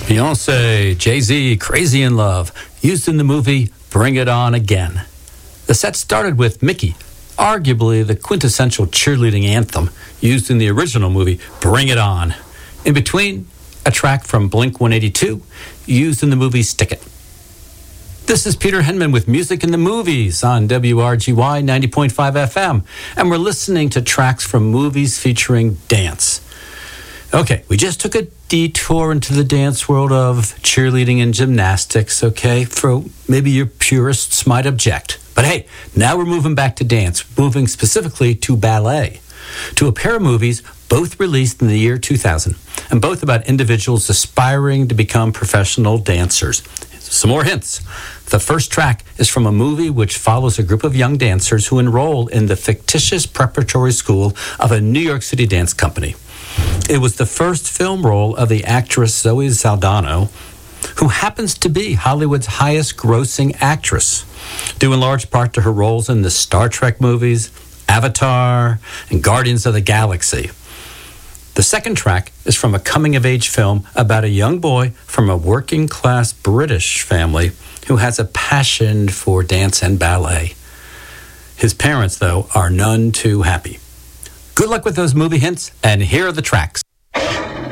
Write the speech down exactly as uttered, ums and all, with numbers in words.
Beyonce, Jay-Z, Crazy in Love, used in the movie Bring It On Again. The set started with Mickey, arguably the quintessential cheerleading anthem used in the original movie Bring It On. In between, a track from Blink one eighty-two used in the movie Stick It. This is Peter Henman with Music in the Movies on W R G Y ninety point five F M, and we're listening to tracks from movies featuring dance. Okay, we just took a detour into the dance world of cheerleading and gymnastics, okay? For maybe your purists might object. But hey, now we're moving back to dance, moving specifically to ballet, to a pair of movies both released in the year two thousand, and both about individuals aspiring to become professional dancers. Some more hints. The first track is from a movie which follows a group of young dancers who enroll in the fictitious preparatory school of a New York City dance company. It was the first film role of the actress Zoe Saldana, who happens to be Hollywood's highest-grossing actress, due in large part to her roles in the Star Trek movies, Avatar, and Guardians of the Galaxy. The second track is from a coming-of-age film about a young boy from a working-class British family who has a passion for dance and ballet. His parents, though, are none too happy. Good luck with those movie hints, and here are the tracks.